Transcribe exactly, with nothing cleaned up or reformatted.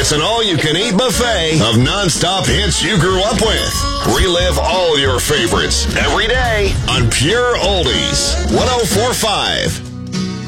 It's an all-you-can-eat buffet of non-stop hits you grew up with. Relive all your favorites every day on Pure Oldies. one oh four point five